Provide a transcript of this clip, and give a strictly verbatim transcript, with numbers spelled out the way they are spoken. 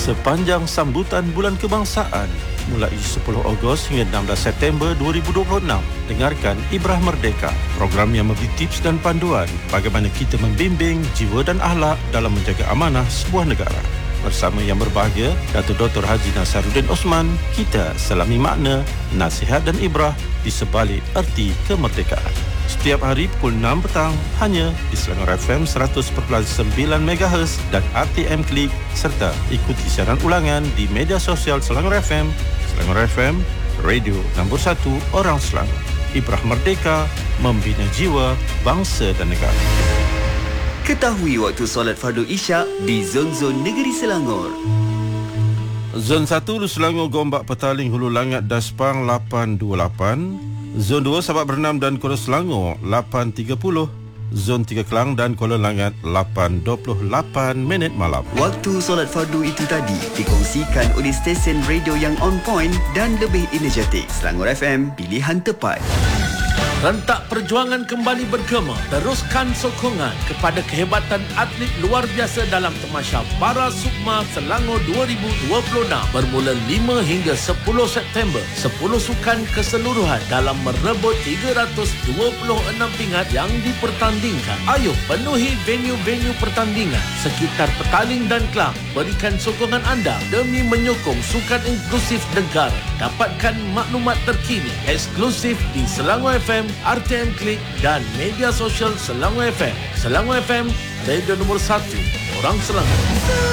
sepanjang sambutan Bulan Kebangsaan mulai sepuluh Ogos hingga enam belas September dua ribu dua puluh enam. Dengarkan Ibrah Merdeka, program yang memberi tips dan panduan bagaimana kita membimbing jiwa dan akhlak dalam menjaga amanah sebuah negara. Bersama yang berbahagia, Datuk Doktor Haji Nasaruddin Osman, kita selami makna, nasihat dan ibrah di sebalik erti kemerdekaan. Setiap hari pukul enam petang hanya di Selangor F M seratus perpuluhan sembilan megahertz dan R T M Klik, serta ikuti siaran ulangan di media sosial Selangor F M, Selangor F M, radio nombor satu orang Selangor. Ibrah Merdeka, membina jiwa, bangsa dan negara. Ketahui waktu solat fardu isyak di zon-zon negeri Selangor. Zon satu Hulu Selangor, Gombak, Petaling, Hulu Langat, Daspang lapan dua lapan. Zon dua Sabak Bernam dan Kuala Selangor lapan tiga puluh. Zon tiga Kelang dan Kuala Langat lapan dua puluh lapan minit malam. Waktu solat fardu itu tadi dikongsikan oleh stesen radio yang on point dan lebih energetik. Selangor F M, pilihan tepat. Rentak perjuangan kembali bergema. Teruskan sokongan kepada kehebatan atlet luar biasa dalam Tamasya Para Sukma Selangor dua ribu dua puluh enam bermula lima hingga sepuluh September. sepuluh sukan keseluruhan dalam merebut tiga ratus dua puluh enam pingat yang dipertandingkan. Ayuh penuhi venue-venue pertandingan sekitar Petaling dan Kelang. Berikan sokongan anda demi menyokong sukan inklusif negara. Dapatkan maklumat terkini eksklusif di Selangor F M, R T M Klik dan media sosial Selangor F M. Selangor F M, radio nombor satu orang Selangor.